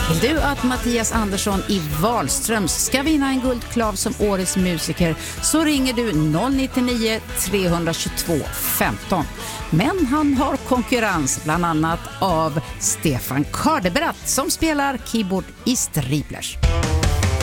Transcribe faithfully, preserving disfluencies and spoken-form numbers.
Vill du att Mattias Andersson i Wahlströms ska vinna en guldklav som årets musiker så ringer du noll nio tre två två femton. Men han har konkurrens bland annat av Stefan Kardebratt som spelar keyboard i Striplers.